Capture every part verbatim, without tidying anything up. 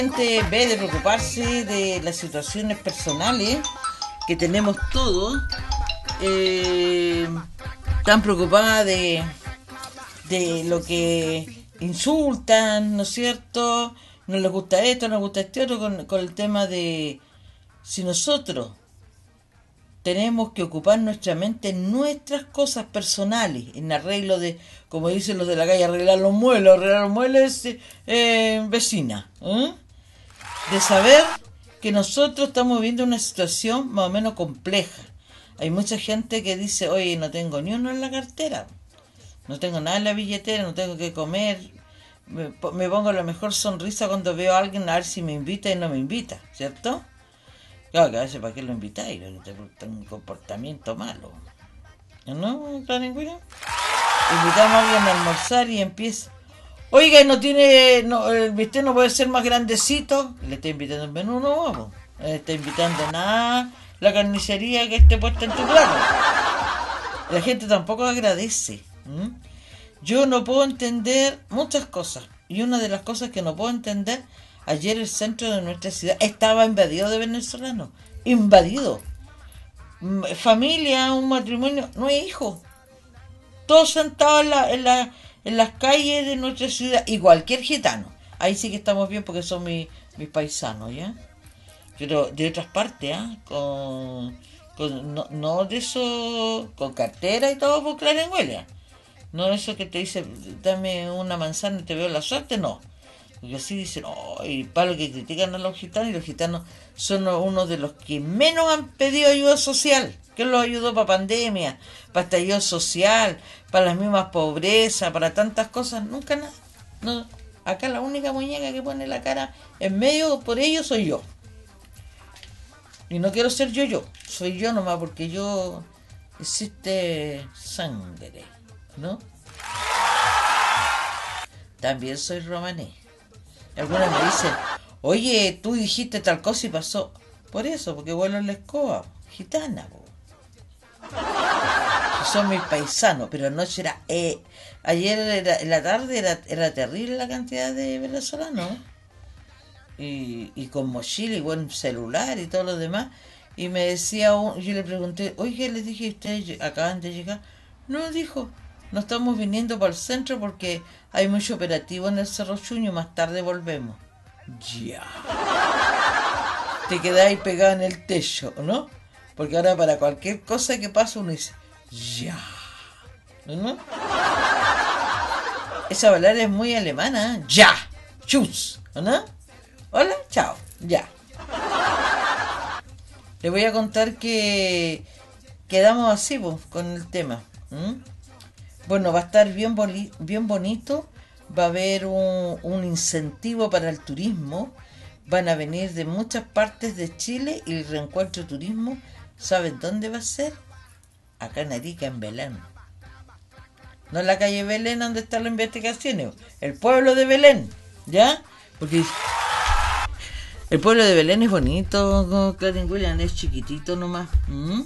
gente, en vez de preocuparse de las situaciones personales que tenemos todos, eh, están preocupadas de, de lo que insultan, ¿no es cierto? No les gusta esto, no les gusta este otro, con, con el tema de si nosotros tenemos que ocupar nuestra mente en nuestras cosas personales, en arreglo de, como dicen los de la calle, arreglar los muebles, arreglar los muebles, eh, vecina, ¿eh? De saber que nosotros estamos viviendo una situación más o menos compleja. Hay mucha gente que dice, oye, no tengo ni uno en la cartera, no tengo nada en la billetera, no tengo que comer, me, me pongo la mejor sonrisa cuando veo a alguien a ver si me invita y no me invita, ¿cierto? Claro, que a veces para qué lo invitáis, te un comportamiento malo, ¿no, Claringuira? Invitamos a alguien a almorzar y empieza, oiga, no tiene, no, el bistec no puede ser más grandecito. Le está invitando el menú, no vamos. Le está invitando nada, la carnicería que esté puesta en tu plato. La gente tampoco agradece. ¿Mm? Yo no puedo entender muchas cosas. Y una de las cosas que no puedo entender, ayer el centro de nuestra ciudad estaba invadido de venezolanos. Invadido. Familia, un matrimonio, no hay hijos. Todos sentados en la, en la en las calles de nuestra ciudad, y cualquier gitano. Ahí sí que estamos bien porque son mis, mis paisanos, ¿ya? Pero de otras partes, ¿eh? Con, con no, no de eso, con cartera y todo por Claringuela. No eso que te dice, dame una manzana y te veo la suerte, no. Porque así dicen, oh, y para lo que critican a los gitanos, y los gitanos son uno de los que menos han pedido ayuda social. ¿Quién los ayudó para pandemia, para estallido social, para las mismas pobrezas, para tantas cosas? Nunca nada. No, acá la única muñeca que pone la cara en medio por ellos soy yo. Y no quiero ser yo yo, soy yo nomás, porque yo existe sangre, ¿no? También soy romaní. Algunas me dicen, oye, tú dijiste tal cosa y pasó. Por eso, porque vuelo en la escoba, gitana, po. Son mis paisanos, pero anoche era, eh, ayer era, en la tarde era, era terrible la cantidad de venezolanos, y, y con mochila y buen celular y todo lo demás, y me decía, un, yo le pregunté, oye, les dije, ustedes acaban de llegar. No, dijo, no estamos viniendo para el centro porque hay mucho operativo en el Cerro Chuño, más tarde volvemos. Ya. Te quedáis pegado en el techo, ¿no? Porque ahora para cualquier cosa que pase uno dice, ya. ¿No? Esa palabra es muy alemana, ¿eh? Ya. Tschüss, ¿no? Hola, chao, ya. Les voy a contar que quedamos así, pues, con el tema. ¿Mm? Bueno, va a estar bien, boni- bien bonito. Va a haber un, un incentivo para el turismo. Van a venir de muchas partes de Chile y el reencuentro turismo, ¿saben dónde va a ser? Acá en Arica, en Belén. No en la calle Belén donde están las investigaciones, el pueblo de Belén, ¿ya? Porque el pueblo de Belén es bonito, Claringuela, es chiquitito nomás, ¿Mm?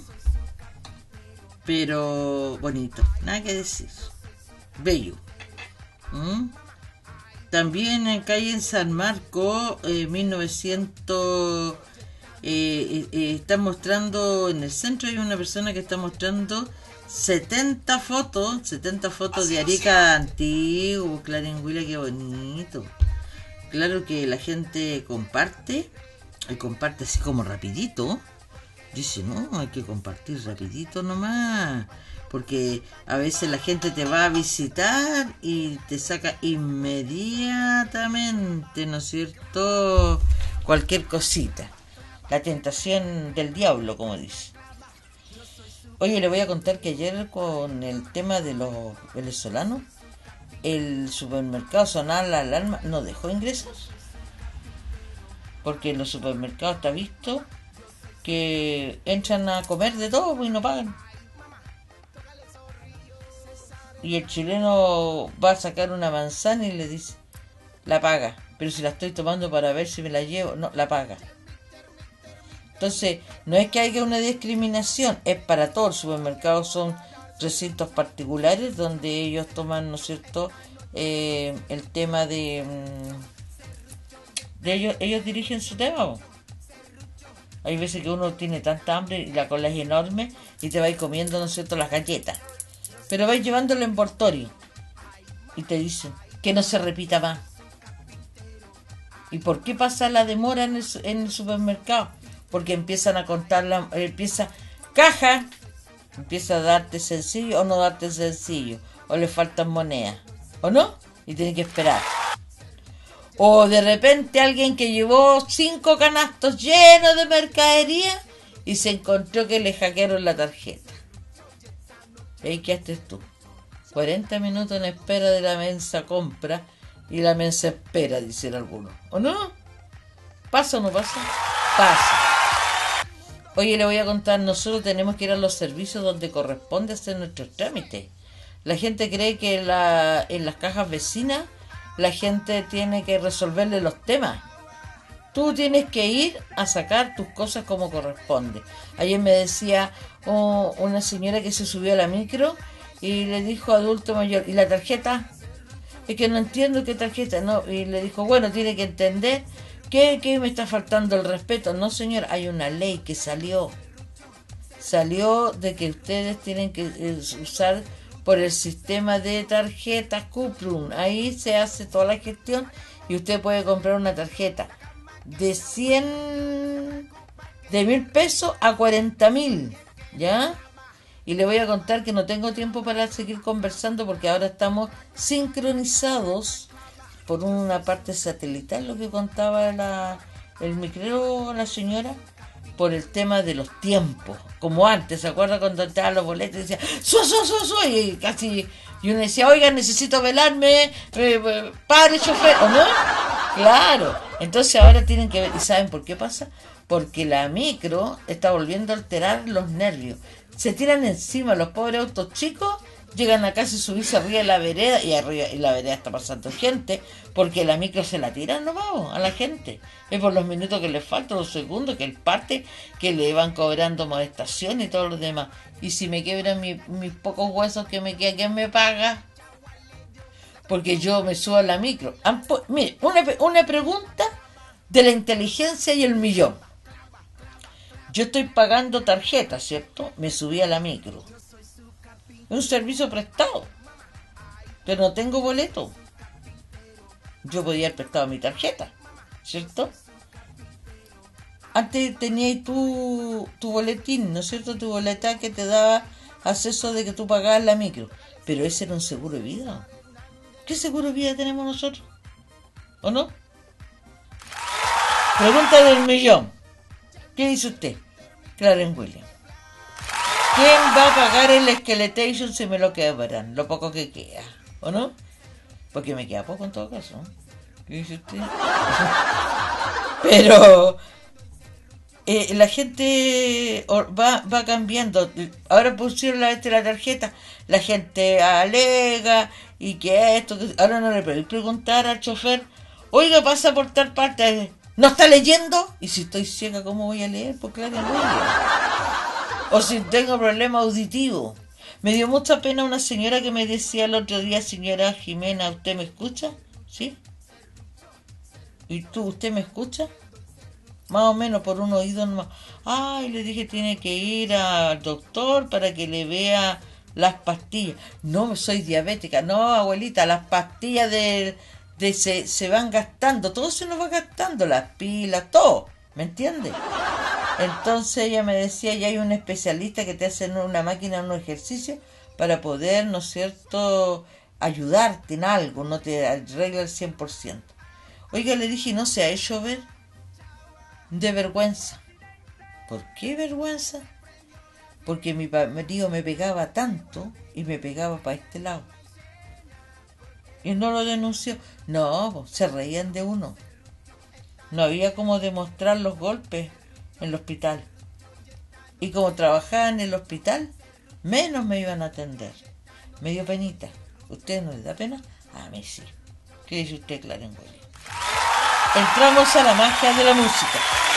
Pero bonito, nada que decir, bello. ¿Mm? También en calle en San Marco, eh, mil novecientos, eh, eh, está mostrando, en el centro hay una persona que está mostrando setenta fotos, setenta fotos de Arica antiguo, Claringuila, qué bonito. Claro que la gente comparte, y comparte así como rapidito. Dice, no, hay que compartir rapidito nomás, porque a veces la gente te va a visitar y te saca inmediatamente, ¿no es cierto?, cualquier cosita. La tentación del diablo, como dice. Oye, le voy a contar que ayer con el tema de los venezolanos, el supermercado Sonar la alarma no dejó ingresar, porque en los supermercados está visto que entran a comer de todo y no pagan. Y el chileno va a sacar una manzana y le dice, la paga, pero si la estoy tomando para ver si me la llevo, no, la paga. Entonces, no es que haya una discriminación, es para todos. Los supermercados son recintos particulares donde ellos toman, ¿no es cierto?, eh, el tema de, de ellos, ellos dirigen su tema, po. Hay veces que uno tiene tanta hambre y la cola es enorme y te vais comiendo, ¿no es cierto?, las galletas. Pero vais llevando el envoltorio y te dicen que no se repita más. ¿Y por qué pasa la demora en el, en el supermercado? Porque empiezan a contar la... Empieza caja, empieza a darte sencillo o no darte sencillo. O le faltan monedas. ¿O no? Y tiene que esperar. O de repente alguien que llevó cinco canastos llenos de mercadería y se encontró que le hackearon la tarjeta. ¿Y qué haces tú? cuarenta minutos en espera de la mensa compra y la mensa espera, dicen algunos. ¿O no? ¿Pasa o no pasa? Pasa. Oye, le voy a contar, nosotros tenemos que ir a los servicios donde corresponde hacer nuestros trámites. La gente cree que la, en las cajas vecinas la gente tiene que resolverle los temas. Tú tienes que ir a sacar tus cosas como corresponde. Ayer me decía oh, una señora que se subió a la micro y le dijo adulto mayor, ¿y la tarjeta? Es que no entiendo qué tarjeta, no. Y le dijo, bueno, tiene que entender que, que me está faltando el respeto. No, señor, hay una ley que salió. Salió de que ustedes tienen que eh, usar por el sistema de tarjetas Cuprum. Ahí se hace toda la gestión y usted puede comprar una tarjeta de cien, de mil pesos a cuarenta mil, ¿ya? Y le voy a contar que no tengo tiempo para seguir conversando porque ahora estamos sincronizados por una parte satelital, lo que contaba la, el micro, la señora, por el tema de los tiempos, como antes, ¿se acuerda cuando estaban los boletos y decía ¡su, su, su, su! Y casi, y uno decía, oiga, necesito velarme, eh, eh, pare, chofer, ¿o no? Claro, entonces ahora tienen que ver, ¿y saben por qué pasa? Porque la micro está volviendo a alterar los nervios, se tiran encima los pobres autos chicos, llegan a casi subirse arriba de la vereda y arriba y la vereda está pasando gente porque la micro se la tiran nomás a la gente. Es por los minutos que le faltan, los segundos, que el parte que le van cobrando amonestación y todo lo demás. Y si me quiebran mi, mis pocos huesos que me quedan, ¿quién me paga? Porque yo me subo a la micro. Mire, una, una pregunta de la inteligencia y el millón. Yo estoy pagando tarjeta, ¿cierto? Me subí a la micro. Es un servicio prestado, pero no tengo boleto. Yo podía haber prestado mi tarjeta, ¿cierto? Antes tenías tu, tu boletín, ¿no es cierto? Tu boleta que te daba acceso de que tú pagabas la micro. Pero ese era un seguro de vida. ¿Qué seguro de vida tenemos nosotros? ¿O no? Pregunta del millón. ¿Qué dice usted? Clarence Williams. ¿Quién va a pagar el Skeletation si me lo quebran? Lo poco que queda, ¿o no? Porque me queda poco en todo caso. ¿Qué dice usted? Pero eh, la gente va, va cambiando. Ahora pusieron la, este, la tarjeta, la gente alega y que esto, que... ahora no le puedo preguntar al chofer, oiga, pasa por tal parte, ¿no está leyendo? Y si estoy ciega, ¿cómo voy a leer? Pues claro, no. O si tengo problema auditivo. Me dio mucha pena una señora que me decía el otro día, señora Jimena, ¿usted me escucha? ¿Sí? ¿Y tú, usted me escucha? Más o menos por un oído nomás. Ay, le dije, tiene que ir al doctor para que le vea las pastillas. No, soy diabética. No, abuelita, las pastillas de, de se, se van gastando. Todo se nos va gastando, las pilas, todo. ¿Me entiendes? Entonces ella me decía, ya hay un especialista que te hace en una máquina un ejercicio para poder, ¿no es cierto?, ayudarte en algo, no te arregla el cien por ciento. Oiga, le dije, ¿no se ha hecho ver? De vergüenza. ¿Por qué vergüenza? Porque mi tío me pegaba tanto y me pegaba para este lado. Y no lo denunció. No, se reían de uno. No había como demostrar los golpes en el hospital. Y como trabajaba en el hospital, menos me iban a atender. Me dio penita. ¿Usted no le da pena? A mí sí. ¿Qué dice usted, Clarence Williams? Entramos a la magia de la música.